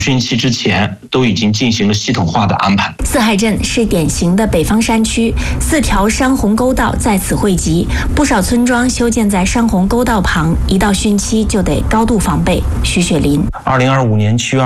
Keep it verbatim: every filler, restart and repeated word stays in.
汛期之前都已经进行了系统化的安排。 四海镇是典型的北方山区，四条山洪沟道在此汇集，不少村庄修建在山洪沟道旁，一到汛期就得高度防备。徐雪林， 二零二五年七月